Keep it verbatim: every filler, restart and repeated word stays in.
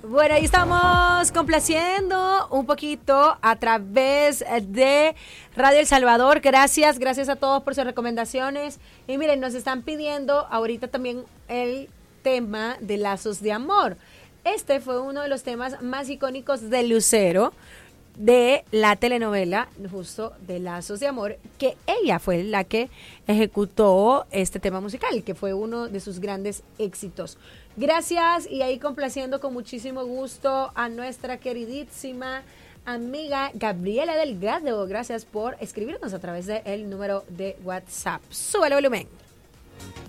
Bueno, ahí estamos complaciendo un poquito a través de Radio El Salvador. Gracias, gracias a todos por sus recomendaciones. Y miren, nos están pidiendo ahorita también el tema de Lazos de Amor. Este fue uno de los temas más icónicos de Lucero, de la telenovela justo de Lazos de Amor, que ella fue la que ejecutó este tema musical, que fue uno de sus grandes éxitos. Gracias, y ahí complaciendo con muchísimo gusto a nuestra queridísima amiga Gabriela Delgado. Gracias por escribirnos a través del número de WhatsApp. Sube el volumen.